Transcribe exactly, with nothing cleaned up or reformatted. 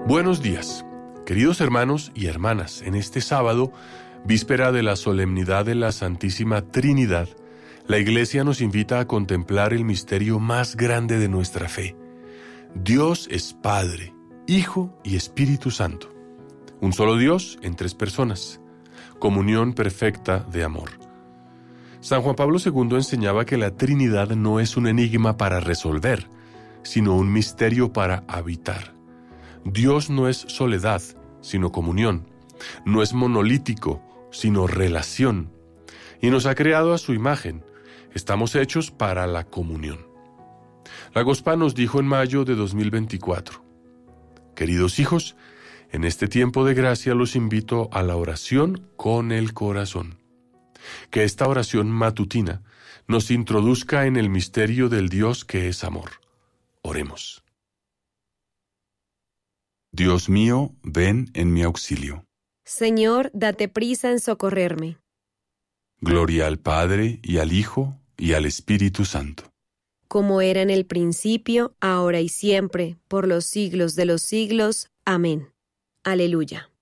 Buenos días, queridos hermanos y hermanas. En este sábado, víspera de la solemnidad de la Santísima Trinidad, la Iglesia nos invita a contemplar el misterio más grande de nuestra fe. Dios es Padre, Hijo y Espíritu Santo. Un solo Dios en tres personas. Comunión perfecta de amor. San Juan Pablo segundo enseñaba que la Trinidad no es un enigma para resolver, sino un misterio para habitar. Dios no es soledad, sino comunión. No es monolítico, sino relación. Y nos ha creado a su imagen. Estamos hechos para la comunión. La Gospa nos dijo en mayo de dos mil veinticuatro: queridos hijos, en este tiempo de gracia los invito a la oración con el corazón. Que esta oración matutina nos introduzca en el misterio del Dios que es amor. Oremos. Dios mío, ven en mi auxilio. Señor, date prisa en socorrerme. Gloria al Padre, y al Hijo, y al Espíritu Santo. Como era en el principio, ahora y siempre, por los siglos de los siglos. Amén. Aleluya.